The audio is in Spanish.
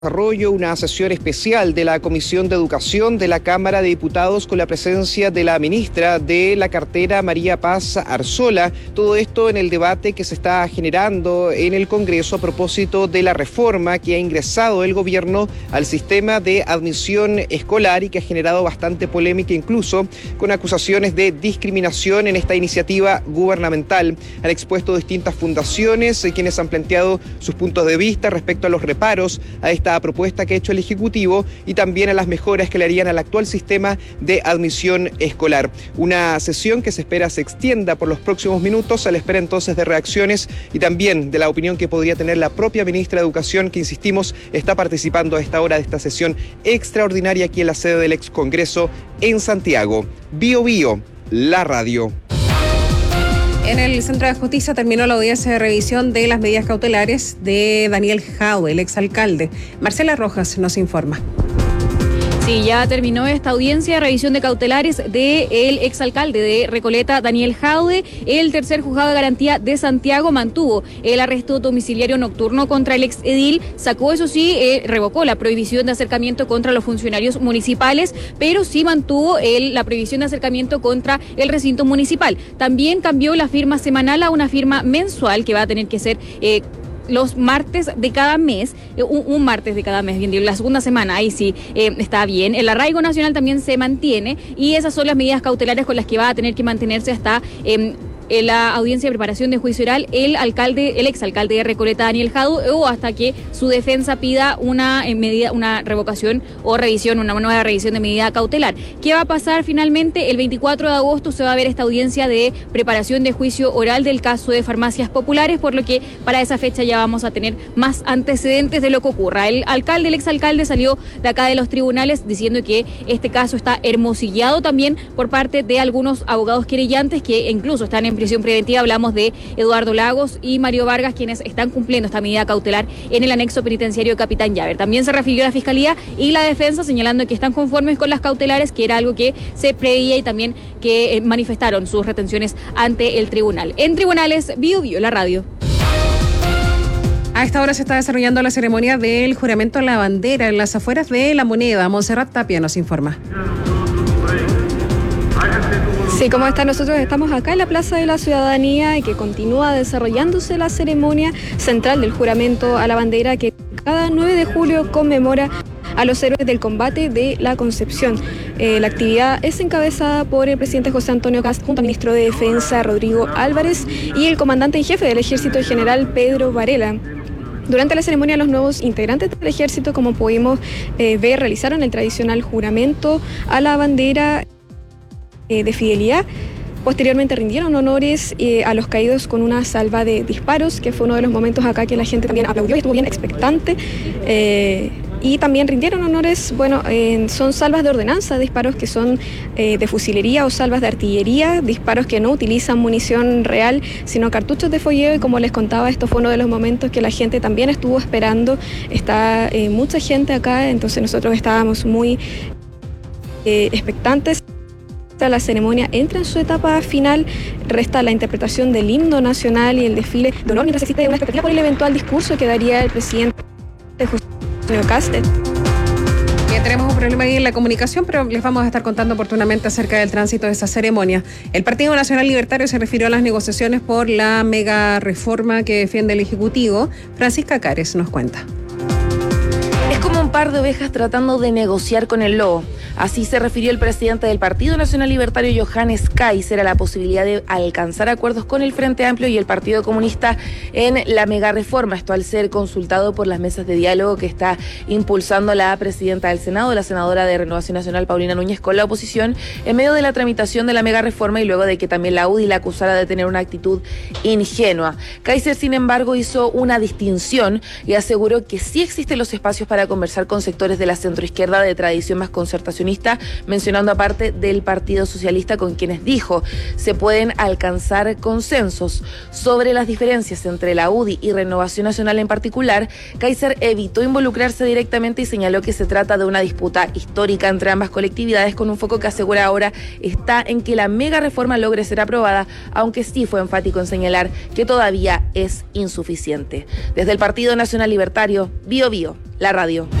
Desarrollo una sesión especial de la Comisión de Educación de la Cámara de Diputados con la presencia de la ministra de la cartera, María Paz Arzola. Todo esto en el debate que se está generando en el Congreso a propósito de la reforma que ha ingresado el gobierno al sistema de admisión escolar y que ha generado bastante polémica, incluso con acusaciones de discriminación en esta iniciativa gubernamental. Han expuesto distintas fundaciones quienes han planteado sus puntos de vista respecto a los reparos a esta propuesta que ha hecho el Ejecutivo y también a las mejoras que le harían al actual sistema de admisión escolar. Una sesión que se espera se extienda por los próximos minutos, a la espera entonces de reacciones y también de la opinión que podría tener la propia ministra de Educación, que insistimos, está participando a esta hora de esta sesión extraordinaria aquí en la sede del ex Congreso en Santiago. Bio Bio, la radio. En el Centro de Justicia terminó la audiencia de revisión de las medidas cautelares de Daniel Jadwe, el exalcalde. Marcela Rojas nos informa. Sí, ya terminó esta audiencia de revisión de cautelares del exalcalde de Recoleta, Daniel Jadwe. El tercer juzgado de garantía de Santiago mantuvo el arresto domiciliario nocturno contra el exedil. Sacó, eso sí, revocó la prohibición de acercamiento contra los funcionarios municipales, pero sí mantuvo la prohibición de acercamiento contra el recinto municipal. También cambió la firma semanal a una firma mensual que va a tener que ser los martes de cada mes, un martes de cada mes, bien digo, la segunda semana, ahí sí está bien. El arraigo nacional también se mantiene y esas son las medidas cautelares con las que va a tener que mantenerse hasta en la audiencia de preparación de juicio oral el exalcalde de Recoleta, Daniel Jadwe, o hasta que su defensa pida una revocación o revisión, una nueva revisión de medida cautelar. ¿Qué va a pasar finalmente? El 24 de agosto se va a ver esta audiencia de preparación de juicio oral del caso de Farmacias Populares, por lo que para esa fecha ya vamos a tener más antecedentes de lo que ocurra. El exalcalde salió de acá de los tribunales diciendo que este caso está hermosillado también por parte de algunos abogados querellantes que incluso están en prisión preventiva. Hablamos de Eduardo Lagos y Mario Vargas, quienes están cumpliendo esta medida cautelar en el anexo penitenciario Capitán Llaver. También se refirió a la Fiscalía y la Defensa, señalando que están conformes con las cautelares, que era algo que se preveía, y también que manifestaron sus retenciones ante el tribunal. En tribunales, Bio Bio, la radio. A esta hora se está desarrollando la ceremonia del juramento a la bandera en las afueras de La Moneda. Montserrat Tapia nos informa. Sí, ¿cómo está? Nosotros estamos acá en la Plaza de la Ciudadanía y que continúa desarrollándose la ceremonia central del juramento a la bandera que cada 9 de julio conmemora a los héroes del combate de la Concepción. La actividad es encabezada por el presidente José Antonio Kast junto al ministro de Defensa Rodrigo Álvarez y el comandante en jefe del Ejército General Pedro Varela. Durante la ceremonia, los nuevos integrantes del ejército, como pudimos ver, realizaron el tradicional juramento a la bandera de fidelidad. Posteriormente rindieron honores a los caídos con una salva de disparos, que fue uno de los momentos acá que la gente también aplaudió y estuvo bien expectante. Y también rindieron honores, son salvas de ordenanza, disparos que son de fusilería o salvas de artillería, disparos que no utilizan munición real, sino cartuchos de fogueo, y como les contaba, esto fue uno de los momentos que la gente también estuvo esperando. Está mucha gente acá, entonces nosotros estábamos muy expectantes. La ceremonia entra en su etapa final, resta la interpretación del himno nacional y el desfile de honor, mientras existe una expectativa por el eventual discurso que daría el presidente José Antonio Kast. Tenemos un problema ahí en la comunicación, pero les vamos a estar contando oportunamente acerca del tránsito de esa ceremonia. El Partido Nacional Libertario se refirió a las negociaciones por la mega reforma que defiende el Ejecutivo. Francisca Cares nos cuenta. Es como un par de ovejas tratando de negociar con el lobo. Así se refirió el presidente del Partido Nacional Libertario, Johannes Kaiser, a la posibilidad de alcanzar acuerdos con el Frente Amplio y el Partido Comunista en la mega reforma. Esto al ser consultado por las mesas de diálogo que está impulsando la presidenta del Senado, la senadora de Renovación Nacional, Paulina Núñez, con la oposición, en medio de la tramitación de la mega reforma y luego de que también la UDI la acusara de tener una actitud ingenua. Kaiser, sin embargo, hizo una distinción y aseguró que sí existen los espacios para conversar con sectores de la centroizquierda de tradición más concertacionista inversionista, mencionando aparte del Partido Socialista, con quienes dijo se pueden alcanzar consensos. Sobre las diferencias entre la UDI y Renovación Nacional en particular, Kaiser evitó involucrarse directamente y señaló que se trata de una disputa histórica entre ambas colectividades, con un foco que asegura ahora está en que la mega reforma logre ser aprobada, aunque sí fue enfático en señalar que todavía es insuficiente. Desde el Partido Nacional Libertario, Bío Bío, la radio.